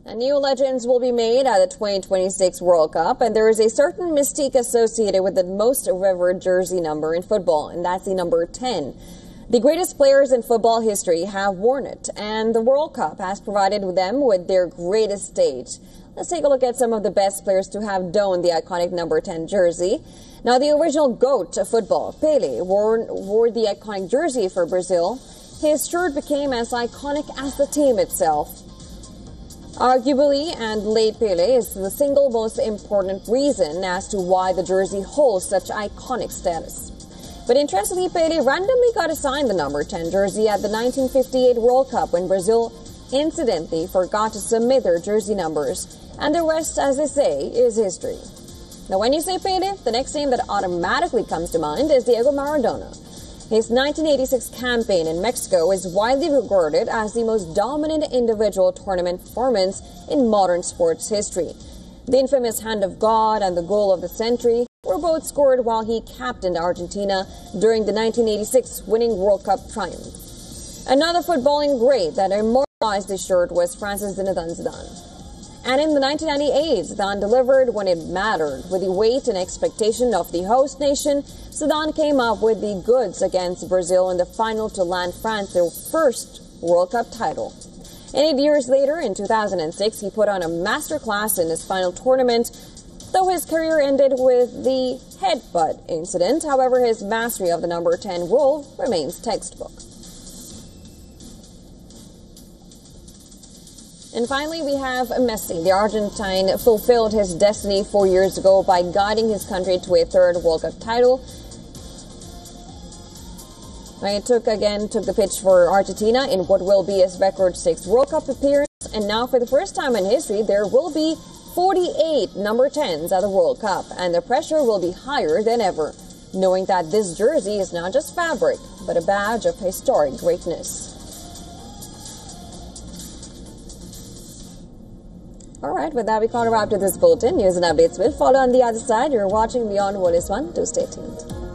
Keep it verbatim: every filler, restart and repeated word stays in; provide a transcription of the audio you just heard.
And new legends will be made at the twenty twenty-six World Cup, and there is a certain mystique associated with the most revered jersey number in football, and that's the number ten. The greatest players in football history have worn it, and the World Cup has provided them with their greatest stage. Let's take a look at some of the best players to have donned the iconic number ten jersey. Now, the original GOAT of football, Pelé, wore, wore the iconic jersey for Brazil. His shirt became as iconic as the team itself. Arguably, and late Pelé is the single most important reason as to why the jersey holds such iconic status. But interestingly, Pelé randomly got assigned the number ten jersey at the nineteen fifty-eight World Cup when Brazil incidentally forgot to submit their jersey numbers. And the rest, as they say, is history. Now, when you say Pelé, the next name that automatically comes to mind is Diego Maradona. His nineteen eighty-six campaign in Mexico is widely regarded as the most dominant individual tournament performance in modern sports history. The infamous Hand of God and the goal of the century were both scored while he captained Argentina during the nineteen eighty-six winning World Cup triumph. Another footballing great that immortalized the shirt was Francis Zinedine Zidane. And in the nineteen ninety-eight, Zidane delivered when it mattered. With the weight and expectation of the host nation, Zidane came up with the goods against Brazil in the final to land France their first World Cup title. And eight years later, in two thousand six, he put on a masterclass in his final tournament. Though his career ended with the headbutt incident, however, his mastery of the number ten role remains textbook. And finally, we have Messi. The Argentine fulfilled his destiny four years ago by guiding his country to a third World Cup title. He took again took the pitch for Argentina in what will be his record sixth World Cup appearance. And now, for the first time in history, there will be forty-eight number tens at the World Cup, and the pressure will be higher than ever, knowing that this jersey is not just fabric, but a badge of historic greatness. All right, with that, we call a wrap to this bulletin. News and updates will follow on the other side. You're watching Beyond What Is One. Do stay tuned.